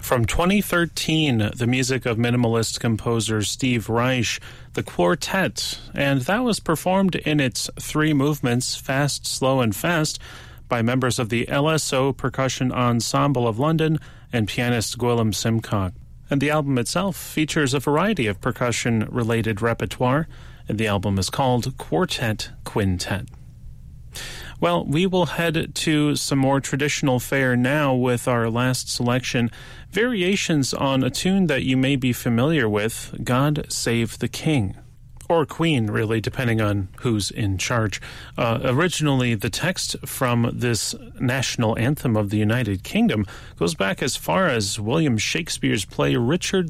From 2013, the music of minimalist composer Steve Reich, the Quartet, and that was performed in its 3 movements, fast, slow, and fast, by members of the LSO Percussion Ensemble of London and pianist Gwilym Simcock. And the album itself features a variety of percussion-related repertoire, and the album is called Quartet Quintet. Well, we will head to some more traditional fare now with our last selection, variations on a tune that you may be familiar with, God Save the King. Or Queen, really, depending on who's in charge. Originally, the text from this national anthem of the United Kingdom goes back as far as William Shakespeare's play Richard